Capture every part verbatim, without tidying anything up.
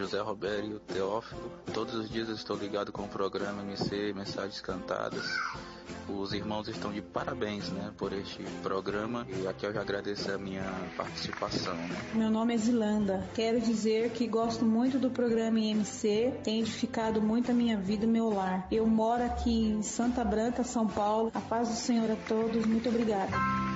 José Roberto e o Teófilo. Todos os dias eu estou ligado com o programa M C Mensagens Cantadas. Os irmãos estão de parabéns, né, por este programa, e aqui eu já agradeço a minha participação, né? Meu nome é Zilanda. Quero dizer que gosto muito do programa M C, tem edificado muito a minha vida e meu lar. Eu moro aqui em Santa Branca, São Paulo. A paz do Senhor a todos. Muito obrigada.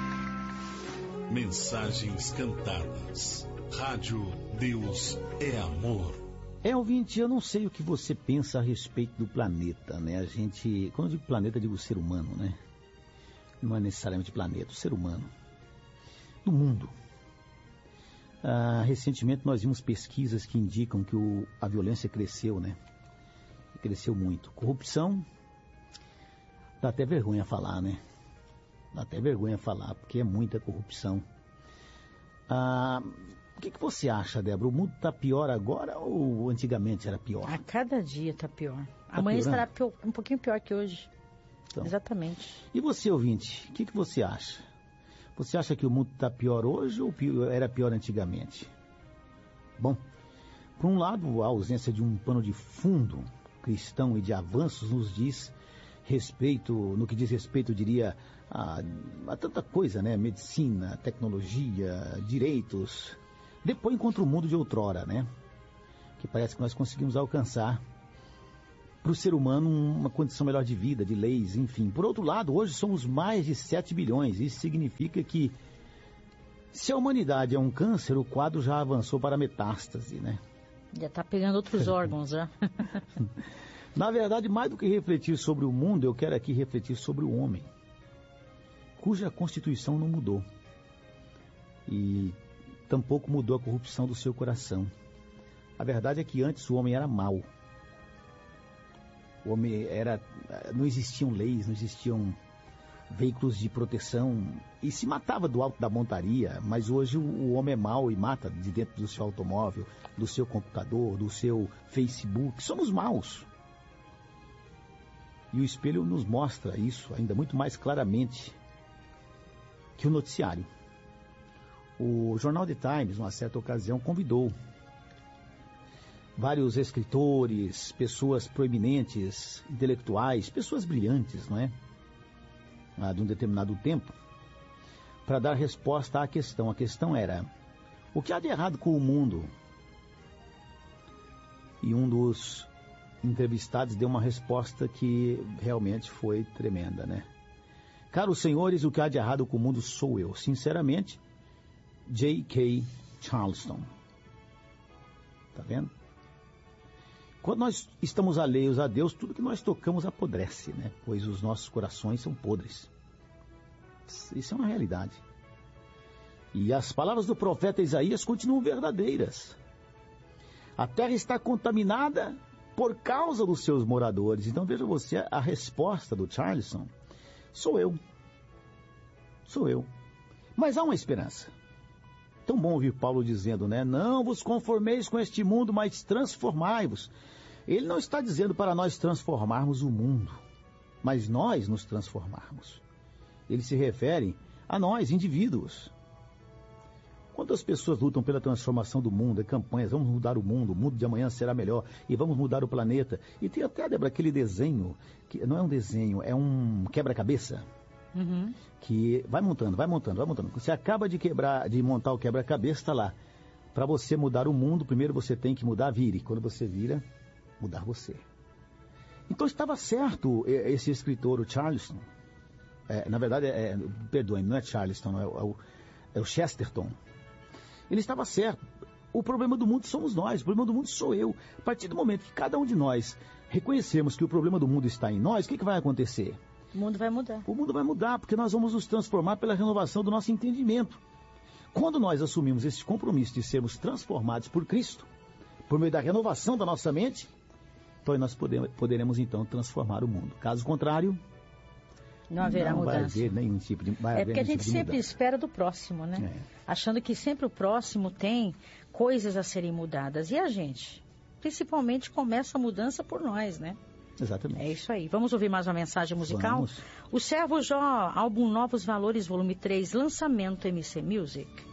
Mensagens Cantadas. Rádio Deus é Amor. É, ouvinte, eu não sei o que você pensa a respeito do planeta, né? A gente, quando eu digo planeta, eu digo ser humano, né? Não é necessariamente planeta, o ser humano. Do mundo. Ah, recentemente nós vimos pesquisas que indicam que o, a violência cresceu, né? Cresceu muito. Corrupção, dá até vergonha falar, né? Dá até vergonha falar, porque é muita corrupção. Ah... O que, que você acha, Débora? O mundo está pior agora ou antigamente era pior? A cada dia está pior. Tá Amanhã piorando? estará pior, um pouquinho pior que hoje. Então, exatamente. E você, ouvinte, o que, que você acha? Você acha que o mundo está pior hoje ou pior, era pior antigamente? Bom, por um lado, a ausência de um pano de fundo cristão e de avanços nos diz respeito, no que diz respeito, eu diria, a, a tanta coisa, né? Medicina, tecnologia, direitos... Depõe contra o mundo de outrora, né? Que parece que nós conseguimos alcançar para o ser humano uma condição melhor de vida, de leis, enfim. Por outro lado, hoje somos mais de sete bilhões. Isso significa que, se a humanidade é um câncer, o quadro já avançou para a metástase, né? Já está pegando outros órgãos, já. Na verdade, mais do que refletir sobre o mundo, eu quero aqui refletir sobre o homem, cuja constituição não mudou. E... tampouco mudou a corrupção do seu coração. A verdade é que antes o homem era mau. O homem era... não existiam leis, não existiam veículos de proteção e se matava do alto da montaria, mas hoje o, o homem é mau e mata de dentro do seu automóvel, do seu computador, do seu Facebook. Somos maus. E o espelho nos mostra isso ainda muito mais claramente que o noticiário. O jornal The Times, numa certa ocasião, convidou vários escritores, pessoas proeminentes, intelectuais, pessoas brilhantes, não é? Ah, de um determinado tempo, para dar resposta à questão. A questão era: o que há de errado com o mundo? E um dos entrevistados deu uma resposta que realmente foi tremenda, né? Caros senhores, o que há de errado com o mundo sou eu. Sinceramente, J K Charleston. Tá vendo? Quando nós estamos alheios a Deus, tudo que nós tocamos apodrece, né? Pois os nossos corações são podres. Isso é uma realidade. E as palavras do profeta Isaías continuam verdadeiras. A terra está contaminada por causa dos seus moradores. Então veja você, a resposta do Charleston: sou eu. Sou eu. Mas há uma esperança. Tão bom ouvir Paulo dizendo, né? Não vos conformeis com este mundo, mas transformai-vos. Ele não está dizendo para nós transformarmos o mundo, mas nós nos transformarmos. Ele se refere a nós, indivíduos. Quantas pessoas lutam pela transformação do mundo, é campanhas, vamos mudar o mundo, o mundo de amanhã será melhor, e vamos mudar o planeta. E tem até, Débora, aquele desenho, que não é um desenho, é um quebra-cabeça. Uhum. Que vai montando, vai montando, vai montando. Você acaba de quebrar, de montar o quebra-cabeça, está lá. Para você mudar o mundo, primeiro você tem que mudar, vire. Quando você vira, mudar você. Então estava certo esse escritor, o Charleston. É, na verdade, é, perdoe-me, não é Charleston, não é, é, o, é o Chesterton. Ele estava certo. O problema do mundo somos nós, o problema do mundo sou eu. A partir do momento que cada um de nós reconhecermos que o problema do mundo está em nós, o que, que vai acontecer? O mundo vai mudar. O mundo vai mudar, porque nós vamos nos transformar pela renovação do nosso entendimento. Quando nós assumimos esse compromisso de sermos transformados por Cristo, por meio da renovação da nossa mente, então nós podemos, poderemos então transformar o mundo. Caso contrário, não haverá não mudança. Vai haver nenhum tipo de vai É porque a gente tipo sempre espera do próximo, né? É. Achando que sempre o próximo tem coisas a serem mudadas. E a gente, principalmente, começa a mudança por nós, né? Exatamente. É isso aí. Vamos ouvir mais uma mensagem musical? Vamos. O Servo Jó, álbum Novos Valores, volume três, lançamento M C Music.